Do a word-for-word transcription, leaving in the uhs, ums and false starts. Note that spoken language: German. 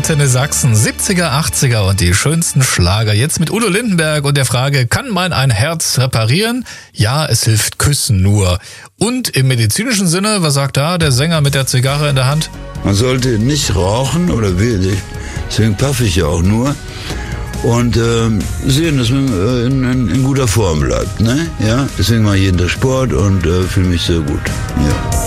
Antenne Sachsen, siebziger, achtziger und die schönsten Schlager. Jetzt mit Udo Lindenberg und der Frage, kann man ein Herz reparieren? Ja, es hilft Küssen nur. Und im medizinischen Sinne, was sagt da der Sänger mit der Zigarre in der Hand? Man sollte nicht rauchen oder wenig, deswegen paffe ich ja auch nur. Und äh, sehen, dass man äh, in, in, in guter Form bleibt. Ne? Ja? Deswegen mache ich jeden Tag Sport und äh, fühle mich sehr gut. Ja.